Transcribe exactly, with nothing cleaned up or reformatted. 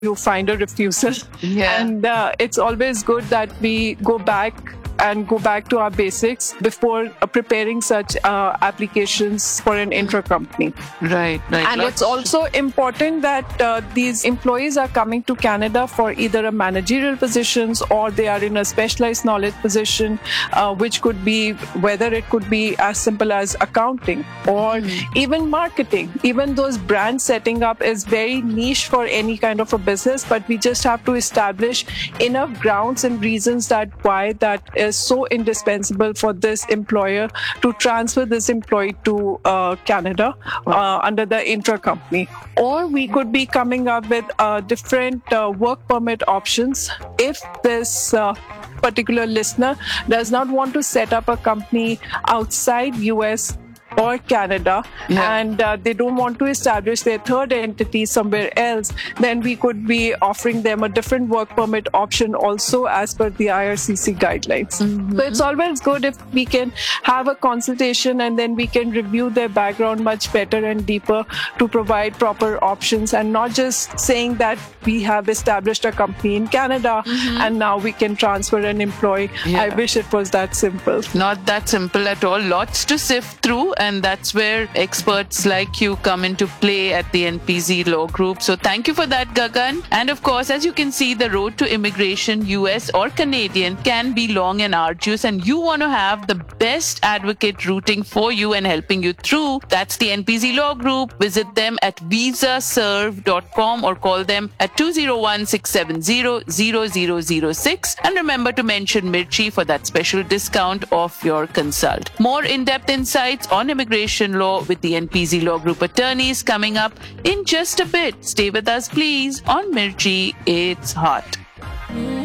you find a refusal. Yeah. And uh, it's always good that we go back and go back to our basics before uh, preparing such uh, applications for an intra-company. Right, right. And it's also important that uh, these employees are coming to Canada for either a managerial positions or they are in a specialized knowledge position, uh, which could be, whether it could be as simple as accounting or mm-hmm. even marketing. Even those brand setting up is very niche for any kind of a business, but we just have to establish enough grounds and reasons that why that is so indispensable for this employer to transfer this employee to uh, Canada uh, under the intra-company. Or we could be coming up with uh, different uh, work permit options if this uh, particular listener does not want to set up a company outside U S or Canada, yeah. and uh, they don't want to establish their third entity somewhere else, then we could be offering them a different work permit option also as per the I R C C guidelines. Mm-hmm. So it's always good if we can have a consultation and then we can review their background much better and deeper to provide proper options, and not just saying that we have established a company in Canada mm-hmm. and now we can transfer an employee. Yeah. I wish it was that simple. Not that simple at all. Lots to sift through. And that's where experts like you come into play at the N P Z Law Group. So thank you for that, Gagan. And of course, as you can see, the road to immigration, U S or Canadian, can be long and arduous. And you want to have the best advocate rooting for you and helping you through. That's the N P Z Law Group. Visit them at visa serve dot com or call them at two oh one, six seven zero, zero zero zero six. And remember to mention Mirchi for that special discount off your consult. More in-depth insights on immigration law with the N P Z Law Group attorneys coming up in just a bit. Stay with us, please, on Mirchi. It's hot.